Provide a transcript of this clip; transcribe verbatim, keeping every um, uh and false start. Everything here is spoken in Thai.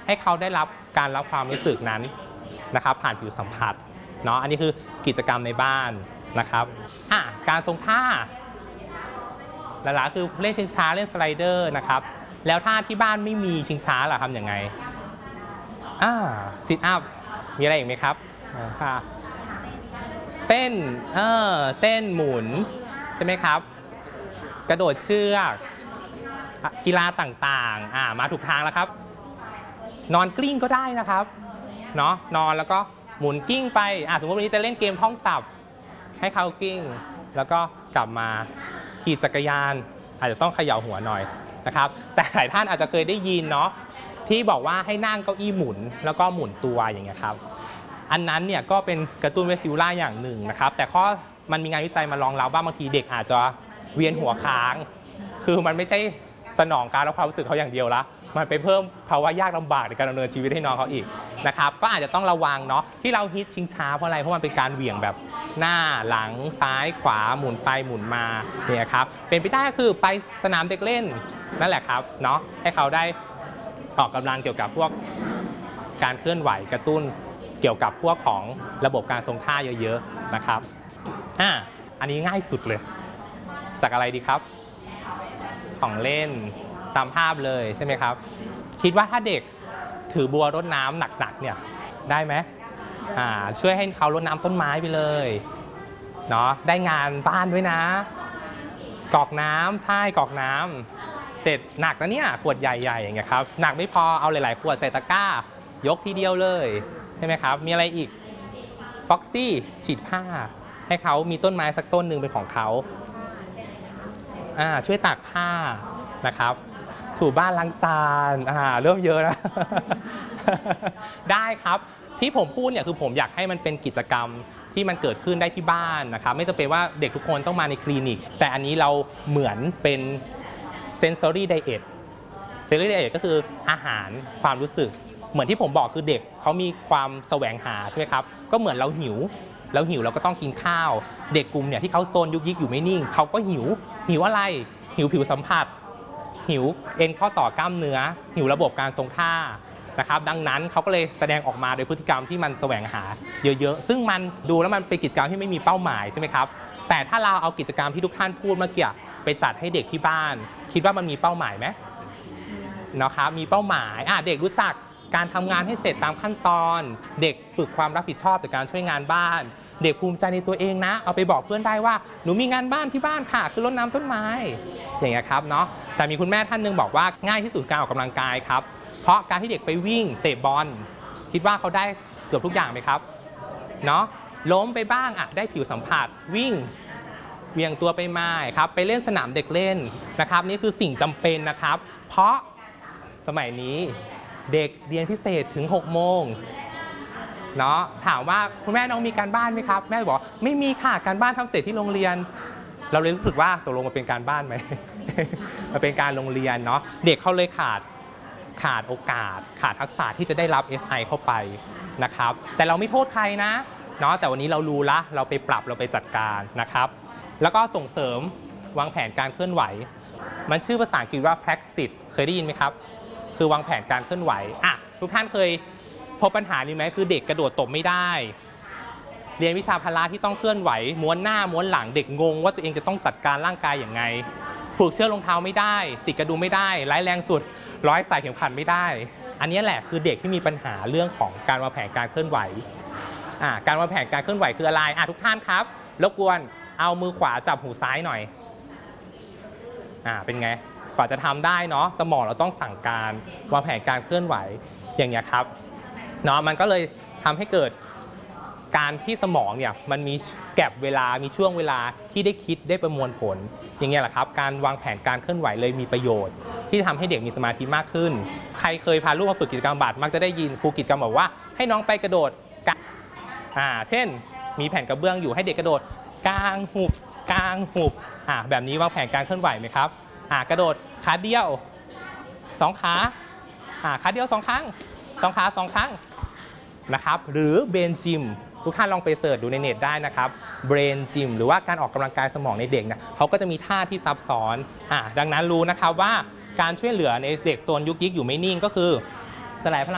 ให้เขาได้รับการรับความรู้สึกนั้นนะครับผ่านผิวสัมผัสเนาะอันนี้คือกิจกรรมในบ้านนะครับอ่ะการทรงท่าหลักๆคือเล่นชิงช้าเล่นสไลเดอร์นะครับแล้วถ้าที่บ้านไม่มีชิงช้าล่ะทำยังไงอ่าซิทอัพมีอะไรอีกไหมครับค่ะเต้นเออเต้นหมุนใช่ไหมครับกระโดดเชือกกีฬาต่างๆอ่ามาถูกทางแล้วครับนอนกลิ้งก็ได้นะครับเนาะนอนแล้วก็หมุนกิ้งไปอ่าสมมติวันนี้จะเล่นเกมท่องศัพท์ให้เขากิ้งแล้วก็กลับมาขี่จักรยานอาจจะต้องเขย่าหัวหน่อยนะครับแต่หลายท่านอาจจะเคยได้ยินเนาะที่บอกว่าให้นั่งเก้าอี้หมุนแล้วก็หมุนตัวอย่างเงี้ยครับอันนั้นเนี่ยก็เป็นกระตุ้นเวสซิลล่าอย่างหนึ่งนะครับแต่ข้อมันมีงานวิจัยมารองรับว่าบางทีเด็กอาจจะเวียนหัวค้างคือมันไม่ใช่สนองการรับความรู้สึกเขาอย่างเดียวละมันไปเพิ่มภาวะยากลำบากในการดำเนินชีวิตให้น้องเขาอีกนะครับก็อาจจะต้องระวังเนาะที่เราฮิตชิงช้าเพราะอะไรเพราะมันเป็นการเหวี่ยงแบบหน้าหลังซ้ายขวาหมุนไปหมุนมาเนี่ยครับเป็นไปได้ก็คือไปสนามเด็กเล่นนั่นแหละครับเนาะให้เขาได้ออกกำลังเกี่ยวกับพวกการเคลื่อนไหวกระตุ้นเกี่ยวกับพวกของระบบการทรงท่าเยอะๆนะครับอ่ะอันนี้ง่ายสุดเลยจากอะไรดีครับของเล่นตามภาพเลยใช่ไหมครับคิดว่าถ้าเด็กถือบัวรดน้ำหนักๆเนี่ยได้ไหมอ่าช่วยให้เขารดน้ำต้นไม้ไปเลยเนาะได้งานบ้านด้วยนะกรอกน้ำใช่กรอกน้ำเสร็จหนักนะเนี่ยขวดใหญ่ๆอย่างเงี้ยครับหนักไม่พอเอาหลายๆขวดใส่ตะกร้ายกทีเดียวเลยใช่ไหมครับมีอะไรอีกฟ็อกซี่ฉีดผ้าให้เขามีต้นไม้สักต้นหนึ่งเป็นของเขาอ่าช่วยตากผ้านะครับถูบ้านล้างจานอ่าเริ่มเยอะนะ ได้ครับที่ผมพูดเนี่ยคือผมอยากให้มันเป็นกิจกรรมที่มันเกิดขึ้นได้ที่บ้านนะครับไม่จำเป็นว่าเด็กทุกคนต้องมาในคลินิกแต่อันนี้เราเหมือนเป็น sensory diet sensory diet ก็คืออาหารความรู้สึกเหมือนที่ผมบอกคือเด็กเขามีความแสวงหาใช่ไหมครับก็เหมือนเราหิวเราหิวเราก็ต้องกินข้าวเด็กกลุ่มเนี่ยที่เขาโซนยุกยิกอยู่ไม่นิ่งเขาก็หิวหิวอะไรหิวผิวสัมผัสหิวเอ็นข้อต่อกล้ามเนื้อหิวระบบการทรงท่านะครับดังนั้นเขาก็เลยแสดงออกมาโดยพฤติกรรมที่มันแสวงหาเยอะๆซึ่งมันดูแล้วมันเป็นกิจกรรมที่ไม่มีเป้าหมายใช่ไหมครับแต่ถ้าเราเอากิจกรรมที่ทุกท่านพูดเมื่อกี้ไปจัดให้เด็กที่บ้านคิดว่ามันมีเป้าหมายไหมนะครับมีเป้าหมายอ่ะเด็กรู้จักการทำงานให้เสร็จตามขั้นตอนเด็กฝึกความรับผิดชอบในการช่วยงานบ้านเด็กภูมิใจในตัวเองนะเอาไปบอกเพื่อนได้ว่าหนูมีงานบ้านที่บ้านค่ะคือรดน้ำต้นไม้อย่างเงี้ยครับเนาะแต่มีคุณแม่ท่านนึงบอกว่าง่ายที่สุดการออกกำลังกายครับเพราะการที่เด็กไปวิ่งเตะบอลคิดว่าเขาได้เกือบทุกอย่างไหมครับเนาะล้มไปบ้างอ่ะได้ผิวสัมผัสวิ่งเวียงตัวไปมาครับไปเล่นสนามเด็กเล่นนะครับนี่คือสิ่งจำเป็นนะครับเพราะสมัยนี้เด็กเรียนพิเศษถึงหกโมงเนาะถามว่าคุณแม่น้องมีการบ้านไหมครับแม่บอกไม่มีค่ะการบ้านทำเสร็จที่โรงเรียนเราเลยรู้สึกว่าตกลงมาเป็นการบ้านไหม มาเป็นการโรงเรียนเนาะเด็กเขาเลยขาดขาดโอกาสขาดทักษะที่จะได้รับ เอส ไอ เข้าไปนะครับแต่เราไม่โทษใครนะเนาะแต่วันนี้เรารู้ละเราไปปรับเราไปจัดการนะครับแล้วก็ส่งเสริมวางแผนการเคลื่อนไหวมันชื่อภาษาอังกฤษว่า practice เคยได้ยินไหมครับคือวางแผนการเคลื่อนไหวอ่ะทุกท่านเคยพบปัญหานี้ไหมคือเด็กกระโดดตบไม่ได้เรียนวิชาพละที่ต้องเคลื่อนไหวม้วนหน้าม้วนหลังเด็กงงว่าตัวเองจะต้องจัดการร่างกายอย่างไงผูกเชือกรองเท้าไม่ได้ติดกระดุมไม่ได้ร้ายแรงสุดร้อยสายเข็มขัดไม่ได้อันนี้แหละคือเด็กที่มีปัญหาเรื่องของการวางแผนการเคลื่อนไหวอ่ะการวางแผนการเคลื่อนไหวคืออะไรอ่ะทุกท่านครับรบกวนเอามือขวาจับหูซ้ายหน่อยอ่ะเป็นไงกว่าจะทำได้เนาะสมองเราต้องสั่งการวางแผนการเคลื่อนไหวอย่างเงี้ยครับเนาะมันก็เลยทำให้เกิดการที่สมองเนี่ยมันมีแก็บเวลามีช่วงเวลาที่ได้คิดได้ประมวลผลอย่างเงี้ยแหละครับการวางแผนการเคลื่อนไหวเลยมีประโยชน์ที่ทำให้เด็กมีสมาธิมากขึ้นใครเคยพาลูกมาฝึกกิจกรรมบาดมักจะได้ยินครูกิจกรรมบอกว่าให้น้องไปกระโดดอ่าเช่นมีแผ่นกระเบื้องอยู่ให้เด็กกระโดดกลางหุบกลางหุบอ่าแบบนี้วางแผนการเคลื่อนไหวไหมครับอ่ากระโดดขาเดียวสองขาอ่าขาเดียวสองครั้งสองขาสองครั้งนะครับหรือเบนจิมทุกท่านลองไปเสิร์ชดูในเน็ตได้นะครับเบรนจิมหรือว่าการออกกำลังกายสมองในเด็กเนี่ยเขาก็จะมีท่าที่ซับซ้อนอ่าดังนั้นรู้นะครับว่าการช่วยเหลือในเด็กโซนยุกยิกอยู่ไม่นิ่งก็คือสลายพลัง